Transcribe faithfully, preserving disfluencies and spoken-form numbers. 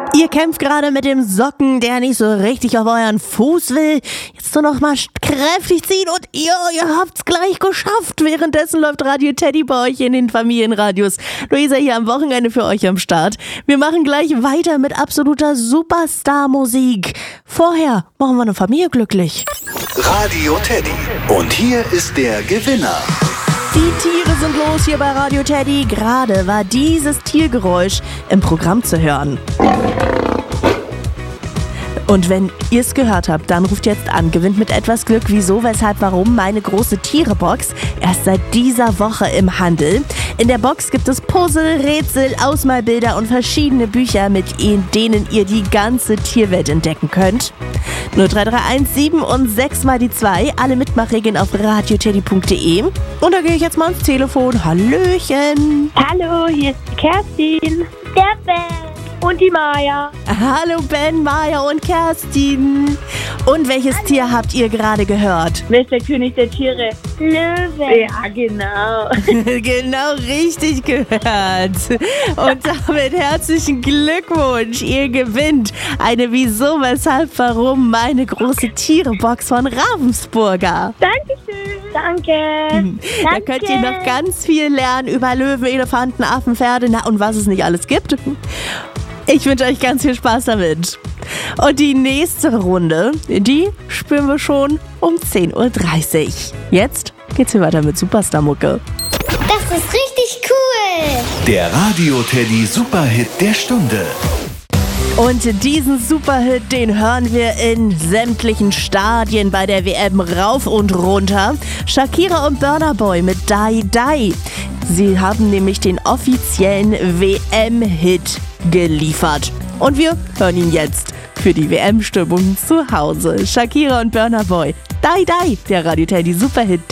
Ihr kämpft gerade mit dem Socken, der nicht so richtig auf euren Fuß will. Jetzt nur noch mal kräftig ziehen und ihr, ihr habt's gleich geschafft. Währenddessen läuft Radio Teddy bei euch in den Familienradios. Luisa hier am Wochenende für euch am Start. Wir machen gleich weiter mit absoluter Superstar-Musik. Vorher machen wir eine Familie glücklich. Radio Teddy. Und hier ist der Gewinner. Die Tiere sind los hier bei Radio Teddy. Gerade war dieses Tiergeräusch im Programm zu hören. Und wenn ihr es gehört habt, dann ruft jetzt an. Gewinnt mit etwas Glück. Wieso, weshalb, warum? Meine große Tiere-Box. Erst seit dieser Woche im Handel. In der Box gibt es Puzzle, Rätsel, Ausmalbilder und verschiedene Bücher, mit denen ihr die ganze Tierwelt entdecken könnt. null drei drei eins sieben und sechs mal die zwei. Alle Mitmachregeln auf radioteddy punkt de. Und da gehe ich jetzt mal ans Telefon. Hallöchen. Hallo, hier ist die Kerstin. Der Ben. Und die Maja. Hallo Ben, Maja und Kerstin. Und welches Hallo. Tier habt ihr gerade gehört? Wer ist der König der Tiere? Löwe. Ja, genau. Genau richtig gehört. Und damit herzlichen Glückwunsch. Ihr gewinnt eine Wieso, weshalb, warum meine große Tiere-Box von Ravensburger. Dankeschön. Danke. Da Danke. könnt ihr noch ganz viel lernen über Löwen, Elefanten, Affen, Pferde na, und was es nicht alles gibt. Ich wünsche euch ganz viel Spaß damit. Und die nächste Runde, die spüren wir schon um zehn Uhr dreißig. Jetzt geht's hier weiter mit Superstar-Mucke. Das ist richtig cool. Der Radio Teddy Superhit der Stunde. Und diesen Superhit, den hören wir in sämtlichen Stadien bei der W M rauf und runter. Shakira und Burna Boy mit Die Die. Sie haben nämlich den offiziellen W M-Hit geliefert. Und wir hören ihn jetzt für die W M-Stimmung zu Hause. Shakira und Burna Boy. Die Die, der Radio Teddy Superhit.